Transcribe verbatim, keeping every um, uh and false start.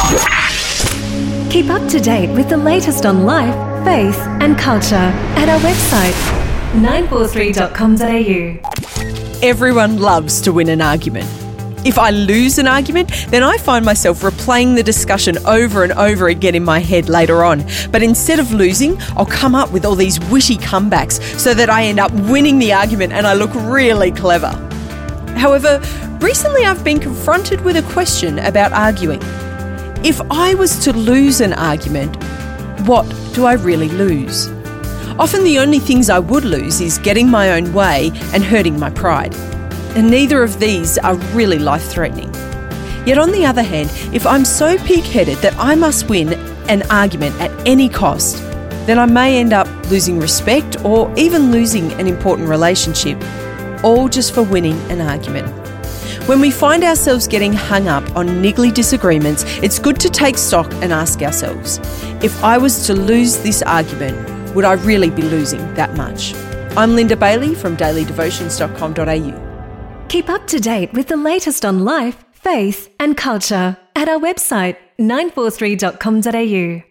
Keep up to date with the latest on life, faith and culture at our website nine four three dot com dot a u. Everyone loves to win an argument. If I lose an argument, then I find myself replaying the discussion over and over again in my head later on. But instead of losing, I'll come up with all these witty comebacks so that I end up winning the argument and I look really clever. However, recently I've been confronted with a question about arguing. If I was to lose an argument, what do I really lose? Often the only things I would lose is getting my own way and hurting my pride. And neither of these are really life-threatening. Yet on the other hand, if I'm so pig-headed that I must win an argument at any cost, then I may end up losing respect or even losing an important relationship, all just for winning an argument. When we find ourselves getting hung up on niggly disagreements, it's good to take stock and ask ourselves, if I was to lose this argument, would I really be losing that much? I'm Linda Bailey from daily devotions dot com dot a u. Keep up to date with the latest on life, faith and culture at our website nine four three dot com dot a u.